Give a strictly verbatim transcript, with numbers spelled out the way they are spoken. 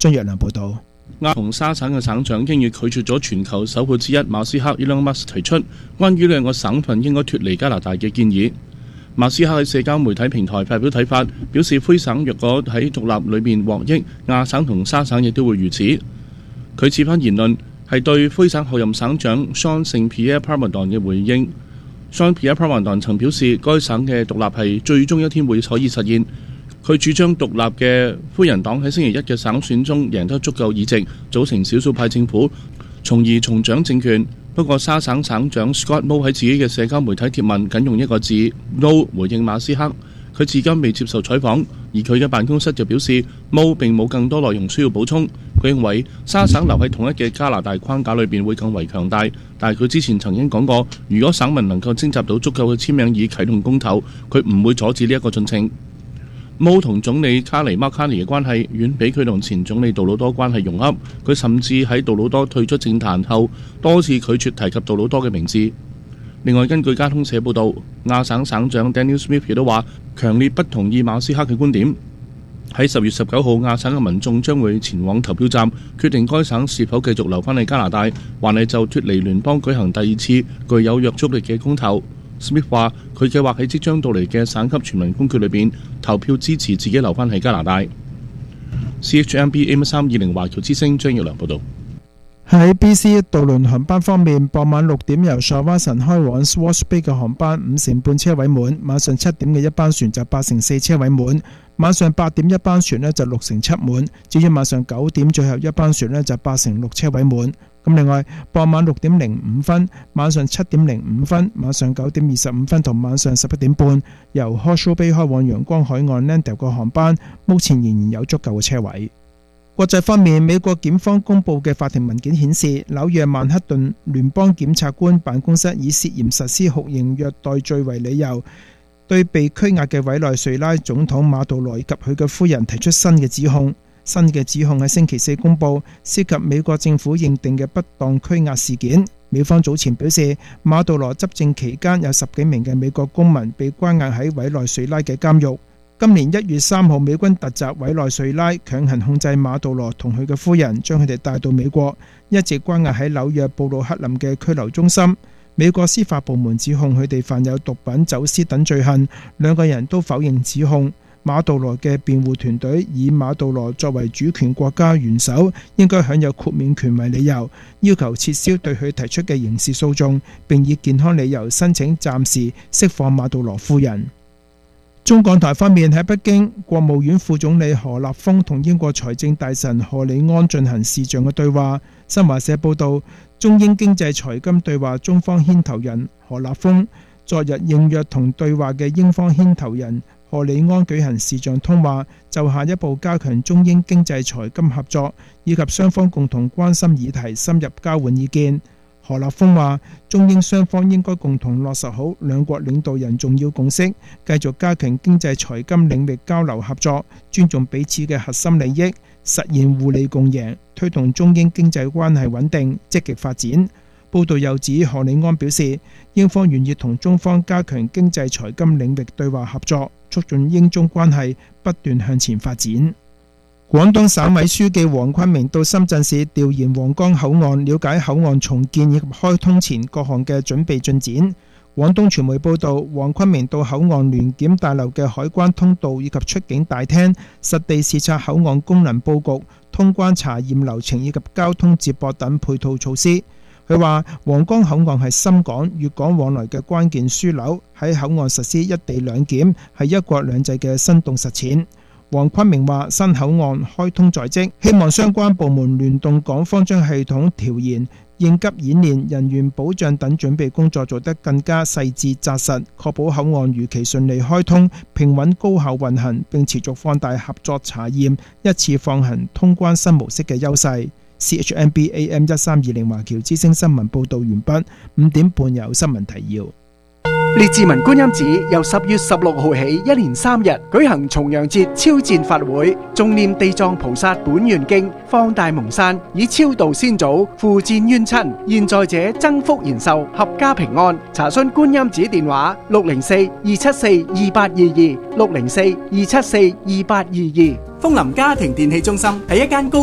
張若良報導。 亞同沙省嘅省長經已拒絕咗全球首富之一馬斯克 Elon Musk 提出關於兩個省份應該脫離加拿大嘅建議。馬斯克喺社交媒體平台發表睇法，表示魁省若果喺獨立裏面獲益，亞省同沙省亦都會如此。佢此番言論係對魁省候任省長 Jean Saint-Pierre Plamondon 嘅回應。Jean Saint-Pierre Plamondon 曾表示，該省嘅獨立係最終一天會可以實現。佢主張獨立嘅魁人黨喺星期一嘅省選中贏得足夠議席，組成少數派政府，從而重掌政權。不過沙省省長 Scott Moe 喺自己嘅社交媒體貼文僅用一個字 No 回應馬斯克，佢至今未接受採訪，而佢嘅辦公室就表示 Moe 並冇更多內容需要補充。佢認為沙省留喺統一嘅加拿大框架裏邊會更為強大，但係佢之前曾經講過，如果省民能夠徵集到足夠嘅簽名以啟動公投，佢唔會阻止呢一個進程。Moe 同總理卡尼馬卡尼嘅關係遠比佢同前總理杜魯多關係融洽，佢甚至喺杜魯多退出政壇後多次拒絕提及杜魯多嘅名字。另外，根據交通社報導，亞省省長 Daniel Smith 亦都話強烈不同意馬斯克嘅觀點。喺十月十九號，亞省嘅民眾將會前往投票站，決定該省是否繼續留返喺加拿大，還係就脫離聯邦舉行第二次具有約束力嘅公投。Smith 話：佢計劃喺即將到嚟嘅省級全民公決裏邊投票支持自己留返喺加拿大。C H M B A M 三二零華僑之聲張玉良報導。 喺 B C 渡輪航班方面，傍晚六點由沙灣神開往 Swash Bay 嘅航班五成半車位滿，晚上七點嘅一班船就八成四車位滿，晚上八點一班船呢就六成七滿，至於晚上九點最後一班船呢就八成六車位滿。咁另外，傍晚六點零五分、晚上七點零五分、晚上九點二十五分同晚上十一點半，由 Horseshoe Bay 開往陽光海岸 Landale 嘅航班，目前仍然有足夠嘅車位。國際方面，美國檢方公佈嘅法庭文件顯示，紐約曼克頓聯邦檢察官辦公室以涉嫌實施酷刑虐待罪為理由，對被拘押嘅委內瑞拉總統馬杜羅以及佢嘅夫人提出新嘅指控。新嘅指控喺星期四公佈，涉及美國政府認定嘅不當拘押事件。美方早前表示，馬杜羅執政期間有十幾名嘅美國公民被關押喺委內瑞拉嘅監獄。今年一月三號，美軍突襲委內瑞拉，強行控制馬杜羅同佢嘅夫人，將佢哋帶到美國，一直關押喺紐約布魯克林嘅拘留中心。美國司法部門指控佢哋犯有毒品、走私等罪行，兩個人都否認指控。馬杜羅嘅辯護團隊以馬杜羅作為主權國家元首，應該享有豁免權為理由，要求撤銷對佢提出嘅刑事訴訟，並以健康理由申請暫時釋放馬杜羅夫人。中港台方面，喺北京，國務院副總理何立峰同英國財政大臣何李安進行視像嘅對話。新華社報道，中英經濟財金對話中方牽頭人何立峰昨日應約同對話嘅英方牽頭人何李安舉行視像通話，就下一步加強中英經濟財金合作以及雙方共同關心議題深入交換意見。何立峰話，中英雙方應該共同落實好兩國領導人重要共識，繼續加強經濟財金領域交流合作，尊重彼此嘅核心利益，實現互利共贏，推動中英經濟關係穩定積極發展。報道又指，何李安表示，英方願意同中方加強經濟財金領域對話合作，促進英中關係不斷向前發展。廣東省委書記黃坤明到深圳市調研皇崗口岸，了解口岸重建以及開通前各項嘅準備進展。廣東傳媒報道，黃坤明到口岸聯檢大樓嘅海關通道以及出境大廳，實地視察口岸功能佈局、通關查驗流程以及交通接駁等配套措施。佢話，皇崗口岸係深港、粵港往來嘅關鍵樞紐，喺口岸實施一地兩檢係一國兩制嘅生動實踐。黃坤明話，新口岸開通在即，希望相關部門聯動港方將系統調研、應急演練、人員保障等準備工作做得更加細緻紮實，確保口岸如期順利開通、平穩高效運行，並持續放大合作查驗、一次放行通關新模式嘅優勢。C H M B A M 一三二零華僑之聲新聞報道完畢。五點半有新聞提要。 列治文觀音寺由十月十六號起，一連三日舉行重陽節超薦法會，誦念地藏菩薩本願經，放大蒙山，以超度先祖，扶薦冤親，現在者增福延壽，合家平安。查詢觀音寺電話：六零四二七四二八二二，六零四二七四二八二二。楓林家庭電器中心係一間高